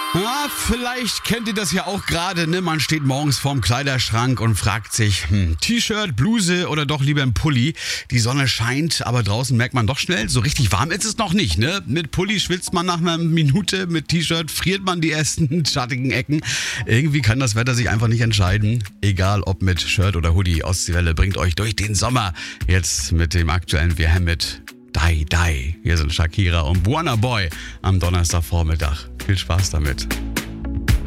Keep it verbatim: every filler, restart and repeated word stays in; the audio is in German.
Ja, vielleicht kennt ihr das ja auch gerade, ne? Man steht morgens vorm Kleiderschrank und fragt sich, hm, T-Shirt, Bluse oder doch lieber ein Pulli? Die Sonne scheint, aber draußen merkt man doch schnell, so richtig warm ist es noch nicht, ne? Mit Pulli schwitzt man nach einer Minute, mit T-Shirt friert man die ersten schattigen Ecken. Irgendwie kann das Wetter sich einfach nicht entscheiden. Egal ob mit Shirt oder Hoodie, Ostseewelle bringt euch durch den Sommer. Jetzt mit dem aktuellen W M-Hit Die Die. Hier sind Shakira und Burna Boy am Donnerstagvormittag. Viel Spaß damit.